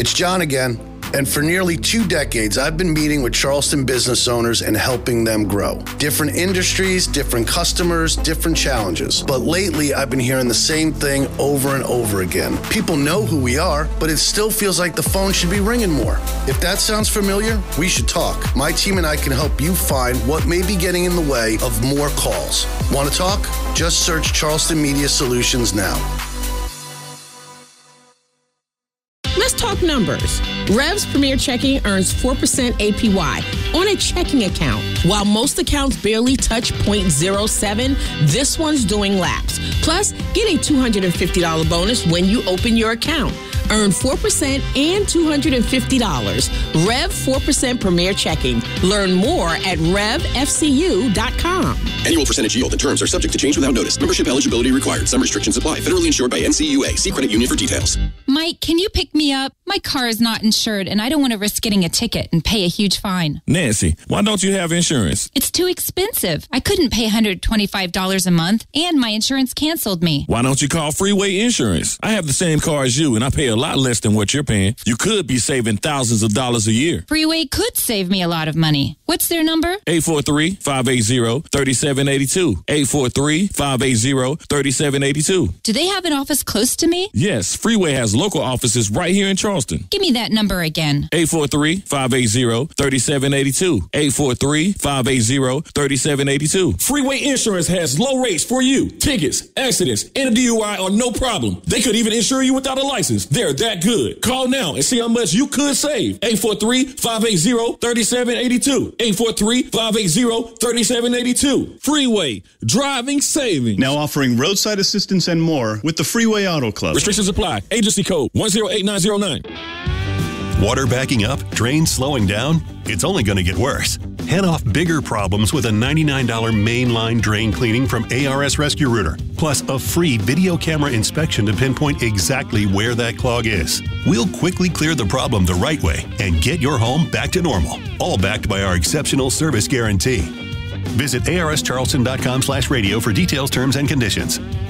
It's John again. And for nearly 2 decades, I've been meeting with Charleston business owners and helping them grow. Different industries, different customers, different challenges. But lately, I've been hearing the same thing over and over again. People know who we are, but it still feels like the phone should be ringing more. If that sounds familiar, we should talk. My team and I can help you find what may be getting in the way of more calls. Want to talk? Just search Charleston Media Solutions now. Let's talk numbers. Rev's Premier Checking earns 4% APY on a checking account. While most accounts barely touch 0.07, this one's doing laps. Plus, get a $250 bonus when you open your account. Earn 4% and $250. Rev 4% Premier Checking. Learn more at revfcu.com. Annual percentage yield and terms are subject to change without notice. Membership eligibility required. Some restrictions apply. Federally insured by NCUA. See credit union for details. Mike, can you pick me up? My car is not insured, and I don't want to risk getting a ticket and pay a huge fine. Nancy, why don't you have insurance? It's too expensive. I couldn't pay $125 a month, and my insurance canceled me. Why don't you call Freeway Insurance? I have the same car as you, and I pay a lot less than what you're paying. You could be saving thousands of dollars a year. Freeway could save me a lot of money. What's their number? 843-580-3782. 843-580-3782. Do they have an office close to me? Yes, Freeway has local offices right here in Charleston. Give me that number again. 843-580-3782. 843-580-3782. Freeway Insurance has low rates for you. Tickets, accidents, and a DUI are no problem. They could even insure you without a license. They're that good. Call now and see how much you could save. 843-580-3782. 843-580-3782. Freeway, driving savings. Now offering roadside assistance and more with the Freeway Auto Club. Restrictions apply. Agency code 108909. Water backing up? Drains slowing down? It's only going to get worse. Head off bigger problems with a $99 mainline drain cleaning from ARS Rescue Rooter, plus a free video camera inspection to pinpoint exactly where that clog is. We'll quickly clear the problem the right way and get your home back to normal, all backed by our exceptional service guarantee. Visit arscharleston.com/radio for details, terms, and conditions.